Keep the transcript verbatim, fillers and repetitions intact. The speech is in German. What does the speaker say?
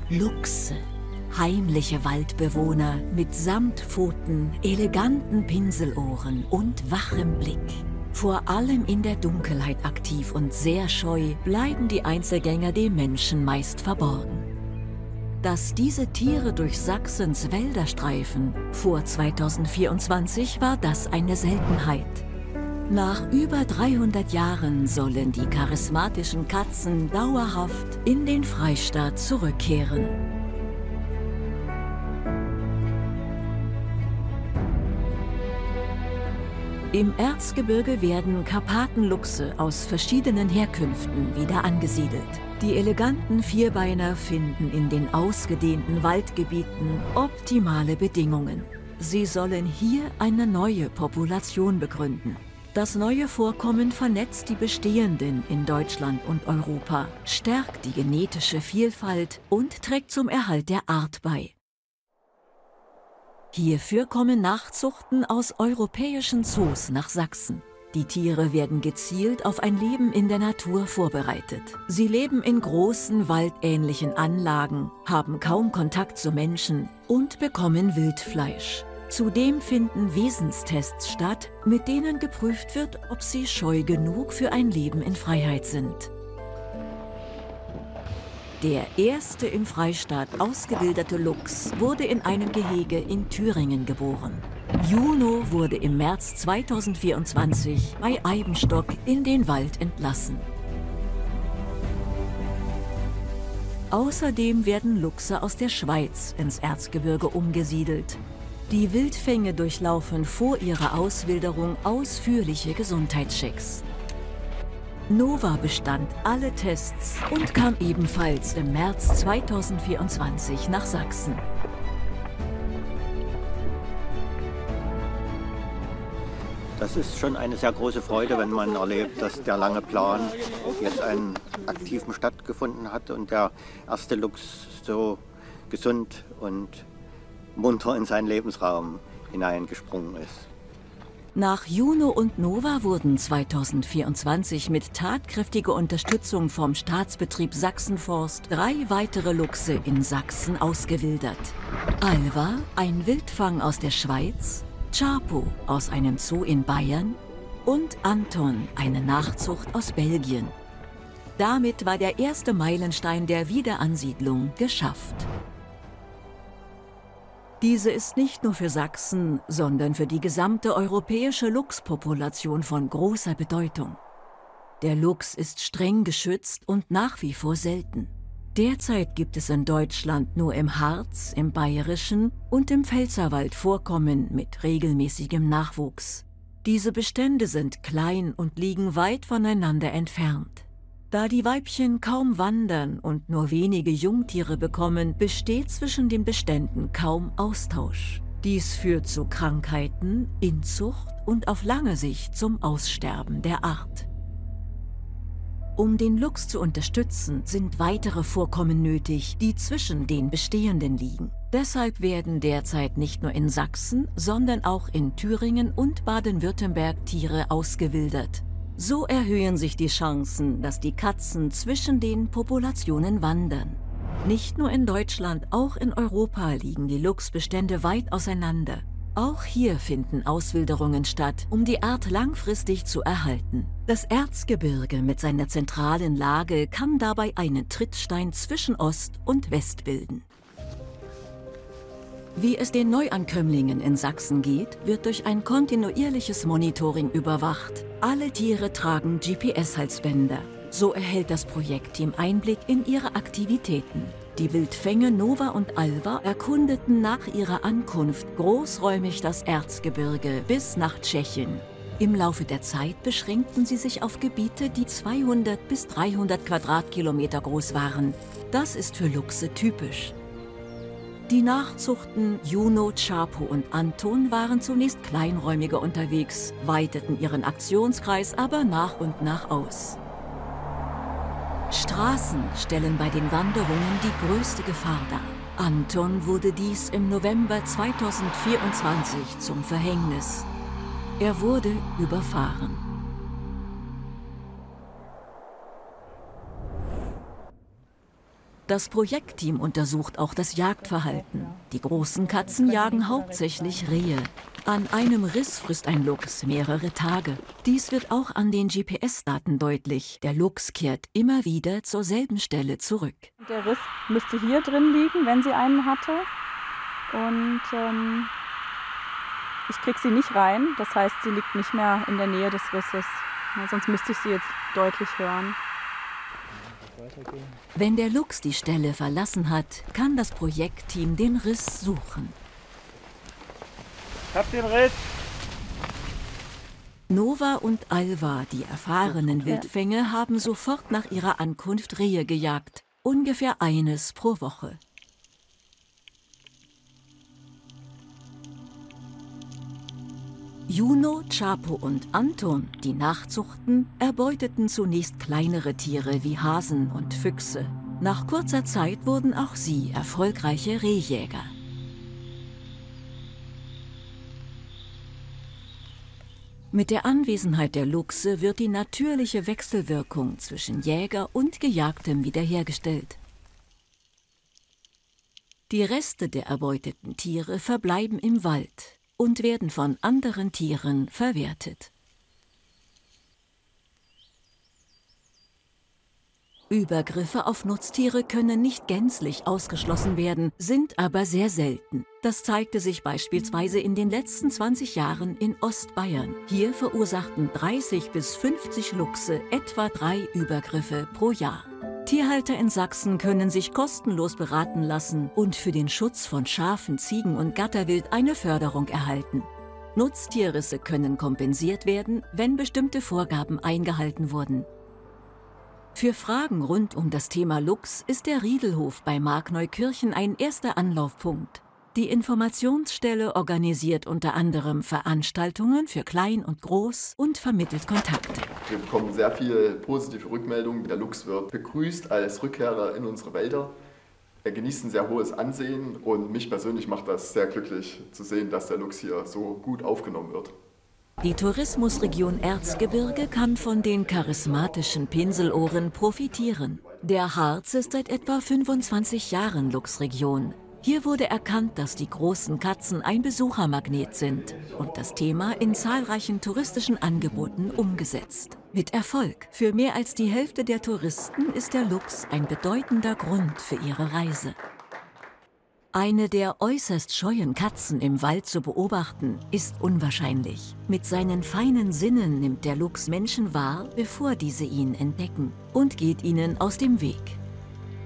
Luchse, heimliche Waldbewohner mit Samtpfoten, eleganten Pinselohren und wachem Blick. Vor allem in der Dunkelheit aktiv und sehr scheu, bleiben die Einzelgänger dem Menschen meist verborgen. Dass diese Tiere durch Sachsens Wälder streifen, vor zweitausendvierundzwanzig war das eine Seltenheit. Nach über dreihundert Jahren sollen die charismatischen Katzen dauerhaft in den Freistaat zurückkehren. Im Erzgebirge werden Karpatenluchse aus verschiedenen Herkünften wieder angesiedelt. Die eleganten Vierbeiner finden in den ausgedehnten Waldgebieten optimale Bedingungen. Sie sollen hier eine neue Population begründen. Das neue Vorkommen vernetzt die bestehenden in Deutschland und Europa, stärkt die genetische Vielfalt und trägt zum Erhalt der Art bei. Hierfür kommen Nachzuchten aus europäischen Zoos nach Sachsen. Die Tiere werden gezielt auf ein Leben in der Natur vorbereitet. Sie leben in großen, waldähnlichen Anlagen, haben kaum Kontakt zu Menschen und bekommen Wildfleisch. Zudem finden Wesenstests statt, mit denen geprüft wird, ob sie scheu genug für ein Leben in Freiheit sind. Der erste im Freistaat ausgewilderte Luchs wurde in einem Gehege in Thüringen geboren. Juno wurde im März zweitausendvierundzwanzig bei Eibenstock in den Wald entlassen. Außerdem werden Luchse aus der Schweiz ins Erzgebirge umgesiedelt. Die Wildfänge durchlaufen vor ihrer Auswilderung ausführliche Gesundheitschecks. Nova bestand alle Tests und kam ebenfalls im März zweitausendvierundzwanzig nach Sachsen. Das ist schon eine sehr große Freude, wenn man erlebt, dass der lange Plan jetzt einen aktiven stattgefunden hat und der erste Luchs so gesund und munter in seinen Lebensraum hineingesprungen ist. Nach Juno und Nova wurden zweitausendvierundzwanzig mit tatkräftiger Unterstützung vom Staatsbetrieb Sachsenforst drei weitere Luchse in Sachsen ausgewildert. Alva, ein Wildfang aus der Schweiz, Chapo aus einem Zoo in Bayern und Anton, eine Nachzucht aus Belgien. Damit war der erste Meilenstein der Wiederansiedlung geschafft. Diese ist nicht nur für Sachsen, sondern für die gesamte europäische Luchspopulation von großer Bedeutung. Der Luchs ist streng geschützt und nach wie vor selten. Derzeit gibt es in Deutschland nur im Harz, im Bayerischen und im Pfälzerwald Vorkommen mit regelmäßigem Nachwuchs. Diese Bestände sind klein und liegen weit voneinander entfernt. Da die Weibchen kaum wandern und nur wenige Jungtiere bekommen, besteht zwischen den Beständen kaum Austausch. Dies führt zu Krankheiten, Inzucht und auf lange Sicht zum Aussterben der Art. Um den Luchs zu unterstützen, sind weitere Vorkommen nötig, die zwischen den bestehenden liegen. Deshalb werden derzeit nicht nur in Sachsen, sondern auch in Thüringen und Baden-Württemberg Tiere ausgewildert. So erhöhen sich die Chancen, dass die Katzen zwischen den Populationen wandern. Nicht nur in Deutschland, auch in Europa liegen die Luchsbestände weit auseinander. Auch hier finden Auswilderungen statt, um die Art langfristig zu erhalten. Das Erzgebirge mit seiner zentralen Lage kann dabei einen Trittstein zwischen Ost und West bilden. Wie es den Neuankömmlingen in Sachsen geht, wird durch ein kontinuierliches Monitoring überwacht. Alle Tiere tragen G P S-Halsbänder. So erhält das Projektteam Einblick in ihre Aktivitäten. Die Wildfänge Nova und Alva erkundeten nach ihrer Ankunft großräumig das Erzgebirge bis nach Tschechien. Im Laufe der Zeit beschränkten sie sich auf Gebiete, die zweihundert bis dreihundert Quadratkilometer groß waren. Das ist für Luchse typisch. Die Nachzuchten Juno, Chapo und Anton waren zunächst kleinräumiger unterwegs, weiteten ihren Aktionskreis aber nach und nach aus. Straßen stellen bei den Wanderungen die größte Gefahr dar. Anton wurde dies im November zweitausendvierundzwanzig zum Verhängnis. Er wurde überfahren. Das Projektteam untersucht auch das Jagdverhalten. Die großen Katzen jagen hauptsächlich Rehe. An einem Riss frisst ein Luchs mehrere Tage. Dies wird auch an den G P S-Daten deutlich. Der Luchs kehrt immer wieder zur selben Stelle zurück. Der Riss müsste hier drin liegen, wenn sie einen hatte. Und ähm, ich kriege sie nicht rein. Das heißt, sie liegt nicht mehr in der Nähe des Risses. Ja, sonst müsste ich sie jetzt deutlich hören. Wenn der Luchs die Stelle verlassen hat, kann das Projektteam den Riss suchen. Ich hab den Riss. Nova und Alva, die erfahrenen Wildfänge, haben sofort nach ihrer Ankunft Rehe gejagt. Ungefähr eines pro Woche. Juno, Chapo und Anton, die nachzuchten, erbeuteten zunächst kleinere Tiere wie Hasen und Füchse. Nach kurzer Zeit wurden auch sie erfolgreiche Rehjäger. Mit der Anwesenheit der Luchse wird die natürliche Wechselwirkung zwischen Jäger und Gejagtem wiederhergestellt. Die Reste der erbeuteten Tiere verbleiben im Wald und werden von anderen Tieren verwertet. Übergriffe auf Nutztiere können nicht gänzlich ausgeschlossen werden, sind aber sehr selten. Das zeigte sich beispielsweise in den letzten zwanzig Jahren in Ostbayern. Hier verursachten dreißig bis fünfzig Luchse etwa drei Übergriffe pro Jahr. Tierhalter in Sachsen können sich kostenlos beraten lassen und für den Schutz von Schafen, Ziegen und Gatterwild eine Förderung erhalten. Nutztierrisse können kompensiert werden, wenn bestimmte Vorgaben eingehalten wurden. Für Fragen rund um das Thema Luchs ist der Riedelhof bei Markneukirchen ein erster Anlaufpunkt. Die Informationsstelle organisiert unter anderem Veranstaltungen für Klein und Groß und vermittelt Kontakte. Wir bekommen sehr viele positive Rückmeldungen. Der Luchs wird begrüßt als Rückkehrer in unsere Wälder. Er genießt ein sehr hohes Ansehen und mich persönlich macht das sehr glücklich zu sehen, dass der Luchs hier so gut aufgenommen wird. Die Tourismusregion Erzgebirge kann von den charismatischen Pinselohren profitieren. Der Harz ist seit etwa fünfundzwanzig Jahren Luchsregion. Hier wurde erkannt, dass die großen Katzen ein Besuchermagnet sind und das Thema in zahlreichen touristischen Angeboten umgesetzt. Mit Erfolg. Für mehr als die Hälfte der Touristen ist der Luchs ein bedeutender Grund für ihre Reise. Eine der äußerst scheuen Katzen im Wald zu beobachten, ist unwahrscheinlich. Mit seinen feinen Sinnen nimmt der Luchs Menschen wahr, bevor diese ihn entdecken, und geht ihnen aus dem Weg.